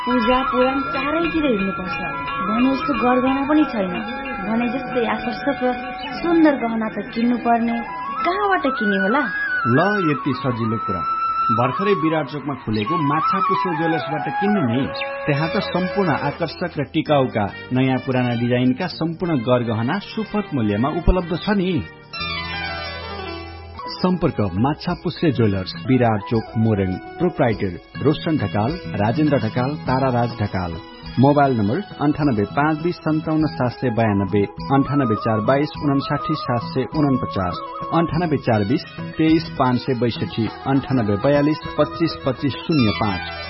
पूजा पुराण चारैतिर हिँड्नुपर्छ भने जस्तो गरगहना पनि छैन। भने जस्तै आकर्षक र सुन्दर गहना त किन्नु पर्ने, कहाँबाट किन्ने होला? ल यति सजिलो कुरा, भर्खरै विराट चोकमा खुलेको माछापुच्छ्रे ज्वेलर्सबाट किन्नु नि। त्यहाँ त सम्पूर्ण आकर्षक र टिकाउका नयाँ पुराना डिजाइनका सम्पूर्ण गरगहना सुपथ मूल्यमा उपलब्ध छ नि। सम्पर्क माछापुच्छ्रे ज्वेलर्स, विराट चोक, Morang. Proprietor Roshan Dhakal, Rajendra Dhakal, ताराराज Dhakal. Mobile number 98 520 57 792, 98 422 59 749, 98 420 23 562, 98 42 25 25 05।